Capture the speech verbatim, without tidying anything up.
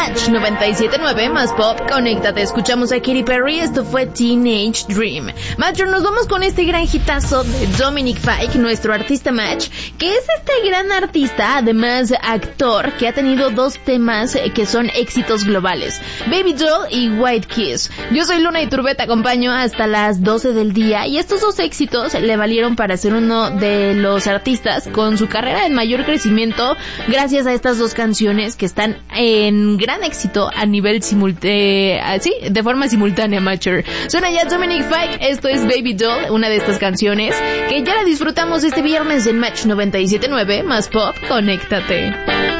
Match noventa y siete punto nueve más pop, conéctate. Escuchamos a Katy Perry, esto fue Teenage Dream. Macho, nos vamos con este gran hitazo de Dominic Fike, nuestro artista Match, que es este gran artista, además actor, que ha tenido dos temas que son éxitos globales, Baby Doll y White Kiss. Yo soy Luna Iturbe, te acompaño hasta las doce del día, y estos dos éxitos le valieron para ser uno de los artistas con su carrera en mayor crecimiento gracias a estas dos canciones que están en gran éxito a nivel simultáneo, sí, de forma simultánea, Matcher. Suena ya Dominic Fike, esto es Baby Doll, una de estas canciones que ya la disfrutamos este viernes en Match noventa y siete punto nueve más pop, conéctate.